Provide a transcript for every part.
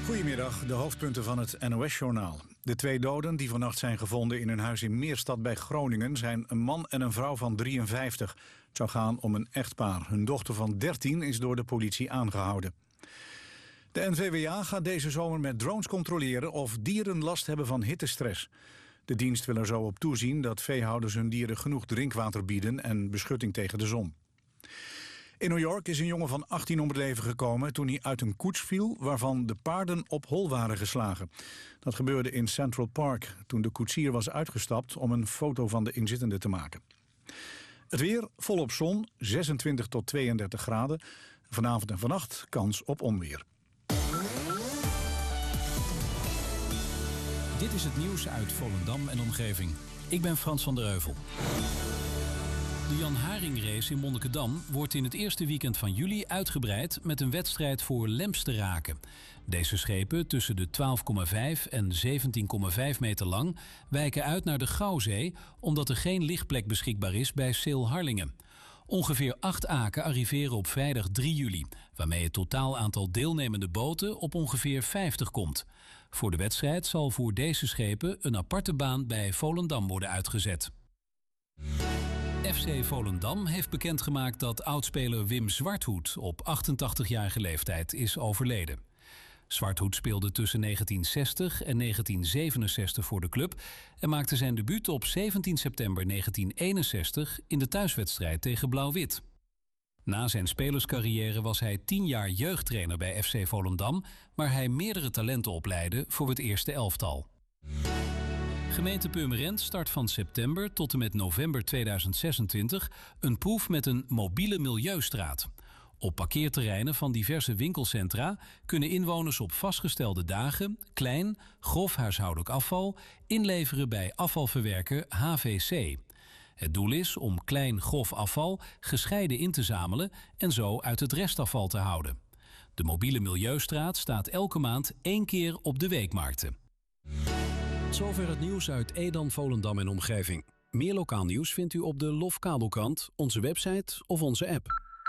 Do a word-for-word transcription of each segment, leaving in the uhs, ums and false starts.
Goedemiddag, de hoofdpunten van het N O S-journaal. De twee doden die vannacht zijn gevonden in een huis in Meerstad bij Groningen zijn een man en een vrouw van drieënvijftig. Het zou gaan om een echtpaar. Hun dochter van dertien is door de politie aangehouden. De N V W A gaat deze zomer met drones controleren of dieren last hebben van hittestress. De dienst wil er zo op toezien dat veehouders hun dieren genoeg drinkwater bieden en beschutting tegen de zon. In New York is een jongen van achttien om het leven gekomen toen hij uit een koets viel waarvan de paarden op hol waren geslagen. Dat gebeurde in Central Park toen de koetsier was uitgestapt om een foto van de inzittenden te maken. Het weer volop zon, zesentwintig tot tweeëndertig graden. Vanavond en vannacht kans op onweer. Dit is het nieuws uit Volendam en omgeving. Ik ben Frans van der Heuvel. De Jan Haring race in Monnikendam wordt in het eerste weekend van juli uitgebreid met een wedstrijd voor lemsteraken. Deze schepen, tussen de twaalf komma vijf en zeventien komma vijf meter lang, wijken uit naar de Gouwzee omdat er geen lichtplek beschikbaar is bij Sil Harlingen. Ongeveer acht aken arriveren op vrijdag drie juli, waarmee het totaal aantal deelnemende boten op ongeveer vijftig komt. Voor de wedstrijd zal voor deze schepen een aparte baan bij Volendam worden uitgezet. F C Volendam heeft bekendgemaakt dat oudspeler Wim Zwarthoed op achtentachtigjarige leeftijd is overleden. Zwarthoed speelde tussen negentien zestig en negentien zevenenzestig voor de club en maakte zijn debuut op zeventien september negentien eenenzestig in de thuiswedstrijd tegen Blauw-Wit. Na zijn spelerscarrière was hij tien jaar jeugdtrainer bij F C Volendam, waar hij meerdere talenten opleidde voor het eerste elftal. Gemeente Purmerend start van september tot en met november tweeduizend zesentwintig een proef met een mobiele milieustraat. Op parkeerterreinen van diverse winkelcentra kunnen inwoners op vastgestelde dagen klein, grof huishoudelijk afval inleveren bij afvalverwerker H V C. Het doel is om klein, grof afval gescheiden in te zamelen en zo uit het restafval te houden. De mobiele milieustraat staat elke maand één keer op de weekmarkten. Zover het nieuws uit Edam, Volendam en omgeving. Meer lokaal nieuws vindt u op de Lofkabelkrant, onze website of onze app.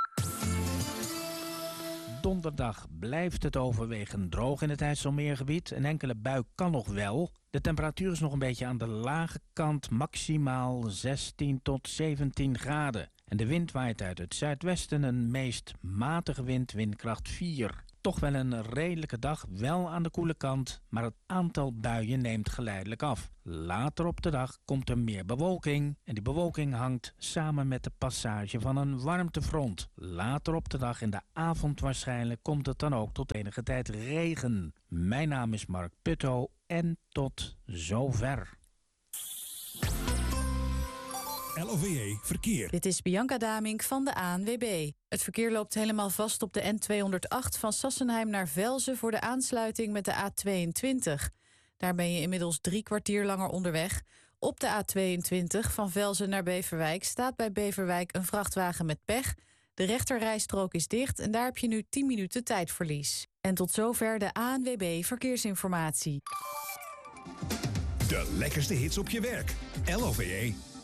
Donderdag blijft het overwegend droog in het IJsselmeergebied. Een enkele bui kan nog wel. De temperatuur is nog een beetje aan de lage kant, maximaal zestien tot zeventien graden. En de wind waait uit het zuidwesten, een meest matige wind, windkracht vier. Toch wel een redelijke dag, wel aan de koele kant, maar het aantal buien neemt geleidelijk af. Later op de dag komt er meer bewolking en die bewolking hangt samen met de passage van een warmtefront. Later op de dag in de avond waarschijnlijk komt het dan ook tot enige tijd regen. Mijn naam is Mark Putto en tot zover. L O V E Verkeer. Dit is Bianca Damink van de A N W B. Het verkeer loopt helemaal vast op de N tweehonderdacht van Sassenheim naar Velzen voor de aansluiting met de A tweeëntwintig. Daar ben je inmiddels drie kwartier langer onderweg. Op de A tweeëntwintig van Velzen naar Beverwijk staat bij Beverwijk een vrachtwagen met pech. De rechterrijstrook is dicht en daar heb je nu tien minuten tijdverlies. En tot zover de A N W B Verkeersinformatie. De lekkerste hits op je werk. L O V E.